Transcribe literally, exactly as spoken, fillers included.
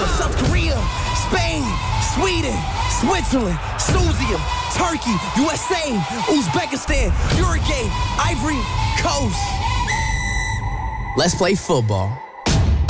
South Korea, Spain, Sweden, Switzerland, Tunisia, Turkey, U S A, Uzbekistan, Uruguay, Ivory Coast. Let's play football.